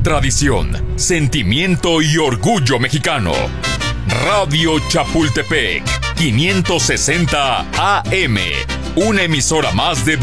tradición, sentimiento y orgullo mexicano. Radio Chapultepec, 560 AM, una emisora más de